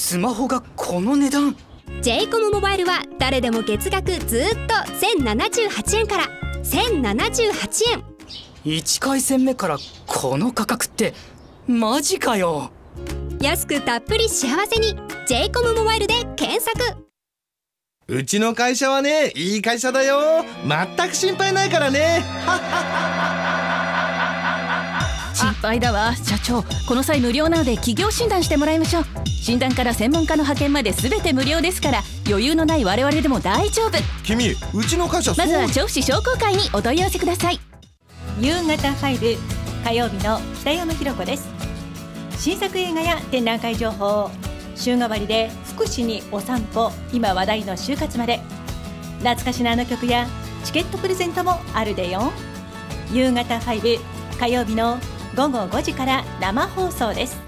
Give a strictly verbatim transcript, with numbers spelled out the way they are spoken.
スマホがこの値段。 J コムモバイルは誰でも月額ずっとせんななじゅうはちえんからせんななじゅうはちえん。 いち回線目からこの価格ってマジかよ。 安くたっぷり幸せに J コムモバイルで検索。 うちの会社はね、いい会社だよ。全く心配ないからね。 心配だわ社長。この際無料なので企業診断してもらいましょう。診断から専門家の派遣まで全て無料ですから、余裕のない我々でも大丈夫。 君、うちの会社まずは調布市商工会にお問い合わせください。 夕方ファイブ火曜日の北山ひろ子です。新作映画や展覧会情報、週替わりで福祉にお散歩、今話題の就活まで、懐かしのあの曲やチケットプレゼントもあるでよ。夕方ファイブ火曜日の午後ごじから生放送です。